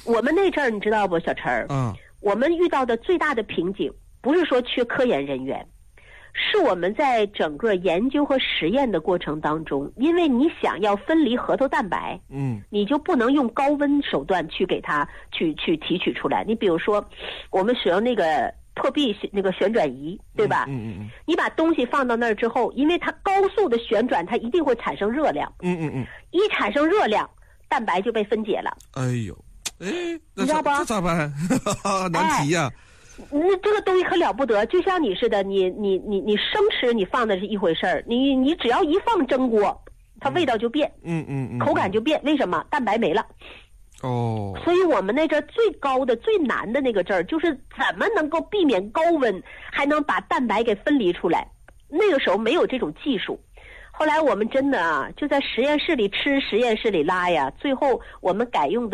我们那阵儿你知道不，小陈儿？我们遇到的最大的瓶颈不是说缺科研人员，是我们在整个研究和实验的过程当中，因为你想要分离核桃蛋白，你就不能用高温手段去给它去提取出来。你比如说，我们使用那个破壁那个旋转仪，对吧？你把东西放到那儿之后，因为它高速的旋转，它一定会产生热量。一产生热量，蛋白就被分解了。 哎呦， 你知道吧？ 这咋办？难题呀！ 那这个东西可了不得，就像你似的，你生吃你放的是一回事儿，你只要一放蒸锅，它味道就变，口感就变。为什么？蛋白没了。所以我们那阵儿最高的最难的那个阵儿，就是怎么能够避免高温，还能把蛋白给分离出来。那个时候没有这种技术。后来我们真的就在实验室里吃，实验室里拉呀，最后我们改用的